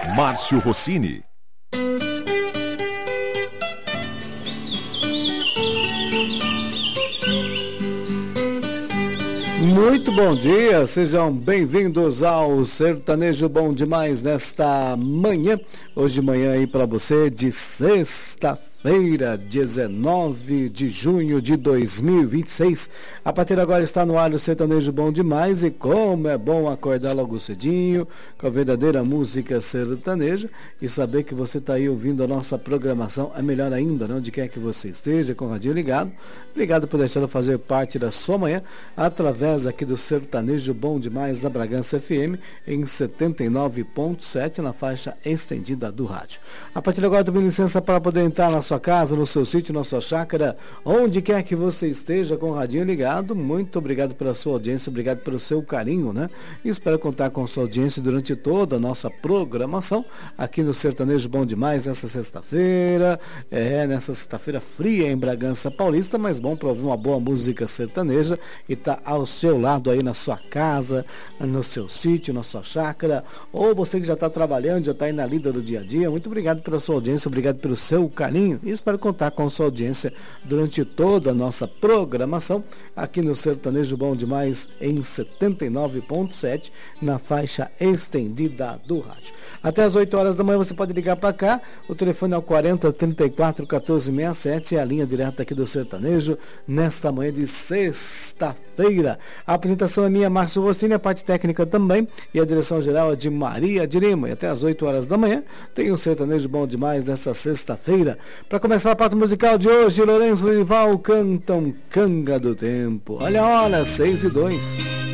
Márcio Rossini. Muito bom dia, sejam bem-vindos ao Sertanejo Bom Demais nesta manhã. Hoje de manhã aí para você de sexta-feira, 19 de junho de 2026. A partir de agora está no ar o Sertanejo Bom Demais e como é bom acordar logo cedinho com a verdadeira música sertaneja e saber que você está aí ouvindo a nossa programação. É melhor ainda, não? Onde quer que você esteja, com o radinho ligado. Obrigado por deixar eu fazer parte da sua manhã através aqui do Sertanejo Bom Demais da Bragança FM em 79.7 na faixa estendida do rádio. A partir de agora, eu tenho licença para poder entrar na sua casa, no seu sítio, na sua chácara, onde quer que você esteja com o radinho ligado. Muito obrigado pela sua audiência, obrigado pelo seu carinho, né? E espero contar com a sua audiência durante toda a nossa programação aqui no Sertanejo Bom Demais nessa sexta-feira. Nessa sexta-feira fria em Bragança Paulista, mas bom para ouvir uma boa música sertaneja e tá ao seu lado aí na sua casa, no seu sítio, na sua chácara, ou você que já está trabalhando, já está aí na lida do dia a dia. Muito obrigado pela sua audiência, obrigado pelo seu carinho e espero contar com a sua audiência durante toda a nossa programação aqui no Sertanejo Bom Demais em 79.7 na faixa estendida do rádio. Até as 8 horas da manhã você pode ligar para cá, o telefone é o 40 34 14 67, é a linha direta aqui do Sertanejo nesta manhã de sexta-feira. A apresentação é minha, Márcio Rossini, a parte técnica também e a direção geral é de Maria de Lima. E até as 8 horas da manhã tem um Sertanejo Bom Demais nesta sexta-feira. Para começar a parte musical de hoje, Lourenço e Rival cantam Canga do Tempo. Olha a hora, 6:02.